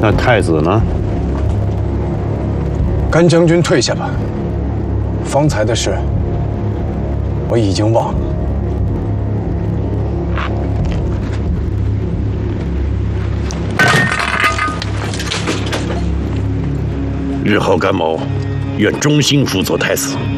那太子呢？ 甘将军退下吧。方才的事，我已经忘了。 日后甘某愿忠心辅佐太子。